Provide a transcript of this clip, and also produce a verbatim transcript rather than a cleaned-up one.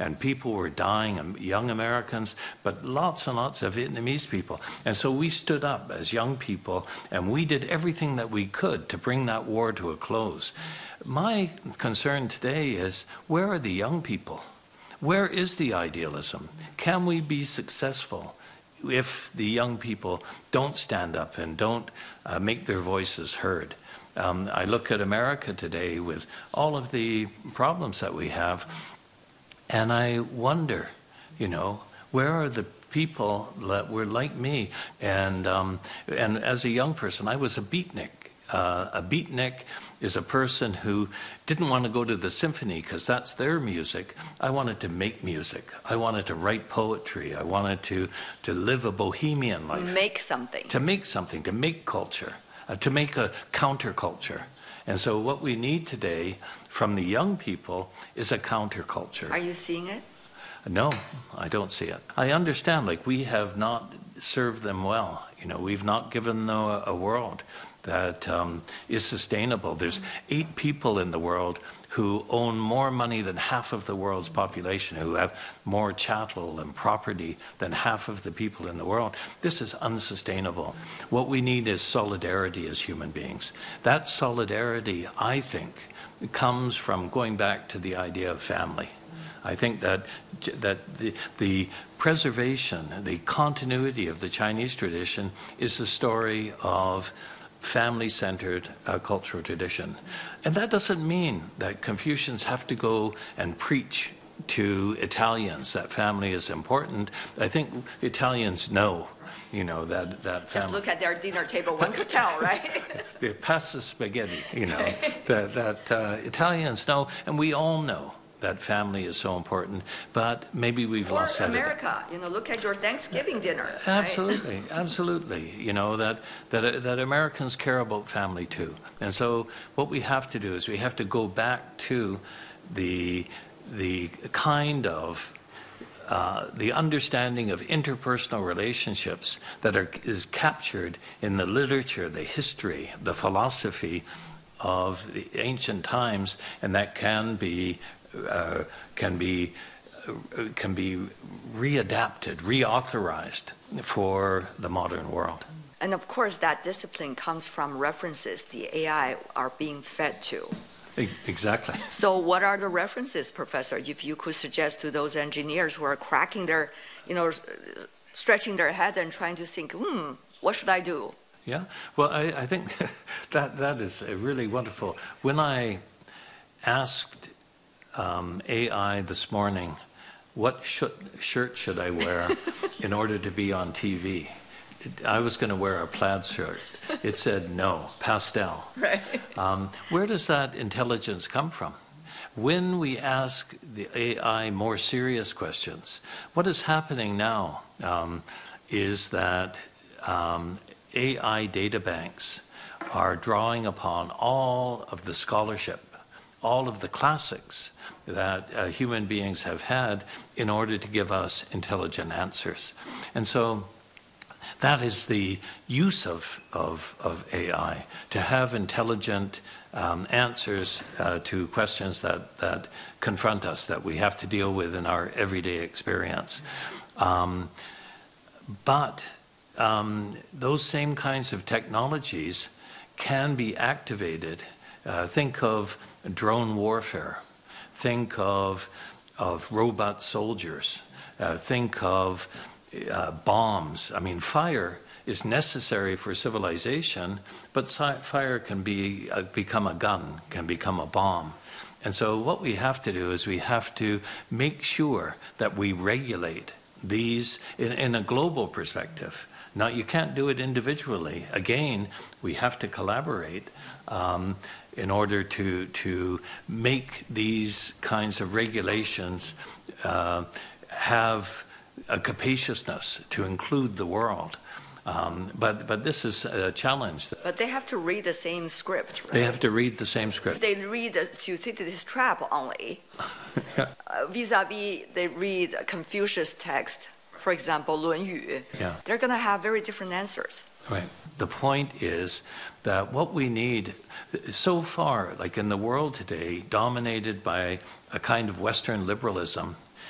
and people were dying, and young Americans, but lots and lots of Vietnamese people. And so we stood up as young people, and we did everything that we could to bring that war to a close. My concern today is, where are the young people? Where is the idealism? Can we be successful if the young people don't stand up and don't uh, make their voices heard? Um, I look at America today with all of the problems that we have, and I wonder, you know, where are the people that were like me? And, um, and as a young person, I was a beatnik. Uh, a beatnik is a person who didn't want to go to the symphony because that's their music. I wanted to make music. I wanted to write poetry. I wanted to, to live a bohemian life. Make something. To make something, to make culture, uh, to make a counterculture. And so what we need today from the young people is a counterculture. Are you seeing it? No, I don't see it. I understand, like, we have not served them well. You know, we've not given them a, a world that um, is sustainable. There's eight people in the world who own more money than half of the world's population, who have more chattel and property than half of the people in the world. This is unsustainable. What we need is solidarity as human beings. That solidarity, I think, comes from going back to the idea of family. I think that that the, the preservation, the continuity of the Chinese tradition is the story of family-centered uh, cultural tradition. And that doesn't mean that Confucians have to go and preach to Italians that family is important. I think Italians know, you know, that, that family. Just look at their dinner table, one could tell, right? They pass the spaghetti, you know, that, that uh, Italians know, and we all know that family is so important, but maybe we've or lost that. America, you know, look at your Thanksgiving dinner. Absolutely, right? absolutely. You know, that, that, that Americans care about family too. And so what we have to do is we have to go back to the, the kind of Uh, the understanding of interpersonal relationships that are, is captured in the literature, the history, the philosophy of the ancient times, and that can be uh, can be uh, can be readapted, reauthorized for the modern world. And of course, that discipline comes from references the A I are being fed to. Exactly. So what are the references, Professor, if you could suggest to those engineers who are cracking their, you know, stretching their head and trying to think, hmm, what should I do? Yeah, well, I, I think that that is really wonderful. When I asked um, A I this morning, what should, shirt should I wear in order to be on T V? I was going to wear a plaid shirt. It said no, pastel. Right. Um, where does that intelligence come from? When we ask the A I more serious questions, what is happening now um, is that um, A I data banks are drawing upon all of the scholarship, all of the classics that uh, human beings have had in order to give us intelligent answers. And so that is the use of, of, of A I, to have intelligent um, answers uh, to questions that, that confront us, that we have to deal with in our everyday experience. Um, but um, those same kinds of technologies can be activated. Uh, think of drone warfare. Think of, of robot soldiers. Uh, think of Uh, bombs. I mean, fire is necessary for civilization, but fire can be uh, become a gun, can become a bomb. And so what we have to do is we have to make sure that we regulate these in, in a global perspective. Now, you can't do it individually. Again, we have to collaborate um, in order to, to make these kinds of regulations uh, have a capaciousness to include the world. Um, but, but this is a challenge. But they have to read the same script, right? They have to read the same script. If they read the Thucydides trap only, yeah. uh, vis-a-vis they read Confucius text, for example, 论语, yeah. they're going to have very different answers. Right. The point is that what we need, so far, like in the world today, dominated by a kind of Western liberalism,